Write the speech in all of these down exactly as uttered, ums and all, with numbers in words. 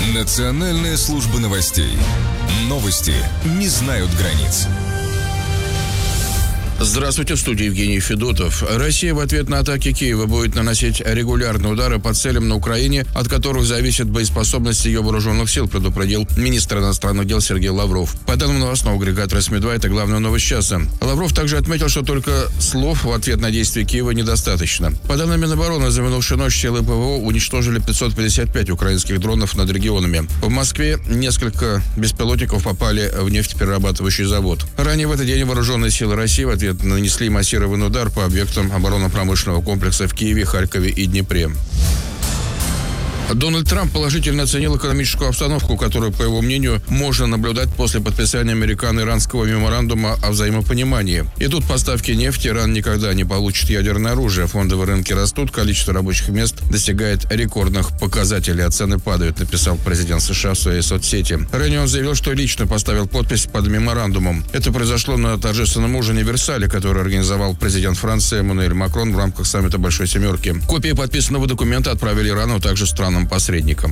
Национальная служба новостей. Новости не знают границ. Здравствуйте, в студии Евгений Федотов. Россия в ответ на атаки Киева будет наносить регулярные удары по целям на Украине, от которых зависит боеспособность ее вооруженных сил, предупредил министр иностранных дел Сергей Лавров. По данным новостного агрегатора СМИ два, это главная новость часа. Лавров также отметил, что только слов в ответ на действия Киева недостаточно. По данным Минобороны, за минувшую ночь силы ПВО уничтожили пятьсот пятьдесят пять украинских дронов над регионами. В Москве несколько беспилотников попали в нефтеперерабатывающий завод. Ранее в этот день вооруженные силы России в ответ нанесли массированный удар по объектам оборонно-промышленного комплекса в Киеве, Харькове и Днепре. Дональд Трамп положительно оценил экономическую обстановку, которую, по его мнению, можно наблюдать после подписания американо-иранского меморандума о взаимопонимании. Идут поставки нефти, Иран никогда не получит ядерное оружие, фондовые рынки растут, количество рабочих мест достигает рекордных показателей, а цены падают, написал президент США в своей соцсети. Ранее он заявил, что лично поставил подпись под меморандумом. Это произошло на торжественном ужине в Версале, который организовал президент Франции Эммануэль Макрон в рамках саммита Большой Семерки. Копии подписанного документа отправили Ирану, а также странам посредником.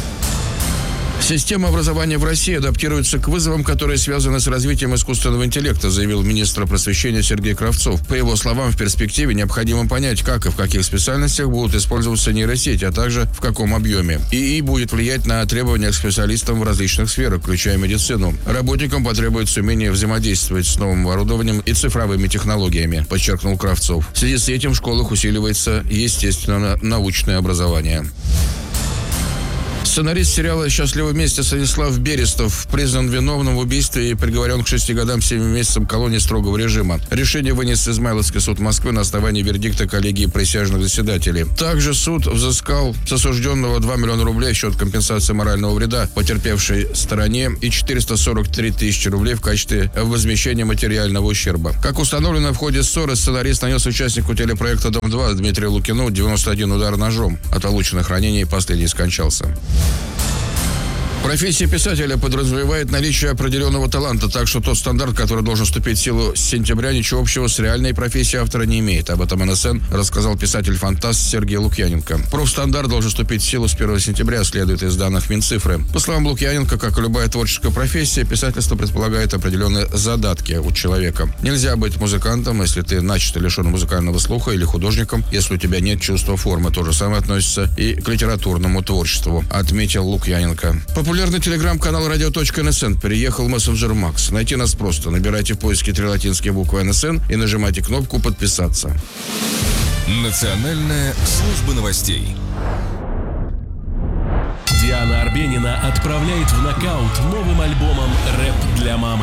Система образования в России адаптируется к вызовам, которые связаны с развитием искусственного интеллекта, заявил министр просвещения Сергей Кравцов. По его словам, в перспективе необходимо понять, как и в каких специальностях будут использоваться нейросети, а также в каком объеме. ИИ будет влиять на требования к специалистам в различных сферах, включая медицину. Работникам потребуется умение взаимодействовать с новым оборудованием и цифровыми технологиями, подчеркнул Кравцов. В связи с этим в школах усиливается естественно-научное образование. Сценарист сериала «Счастливы вместе» Станислав Берестов признан виновным в убийстве и приговорен к шести годам семи месяцам колонии строгого режима. Решение вынес Измайловский суд Москвы на основании вердикта коллегии присяжных заседателей. Также суд взыскал с осужденного два миллиона рублей в счет компенсации морального вреда потерпевшей стороне и четыреста сорок три тысячи рублей в качестве возмещения материального ущерба. Как установлено в ходе ссоры, сценарист нанес участнику телепроекта «Дом-два» Дмитрию Лукину девяносто один удар ножом. От полученных ранений последний скончался. Профессия писателя подразумевает наличие определенного таланта, так что тот стандарт, который должен вступить в силу с сентября, ничего общего с реальной профессией автора не имеет. Об этом эн эс эн рассказал писатель-фантаст Сергей Лукьяненко. Профстандарт должен вступить в силу с первого сентября, следует из данных Минцифры. По словам Лукьяненко, как и любая творческая профессия, писательство предполагает определенные задатки у человека. Нельзя быть музыкантом, если ты начисто лишен музыкального слуха, или художником, если у тебя нет чувства формы. То же самое относится и к литературному творчеству, отметил Лукьяненко. Популярный телеграм-канал радио точка эн эс эн переехал в мессенджер Макс. Найти нас просто. Набирайте в поиске три латинские буквы эн эс эн и нажимайте кнопку «Подписаться». Национальная служба новостей. Диана Арбенина отправляет в нокаут новым альбомом «Рэп для мамы».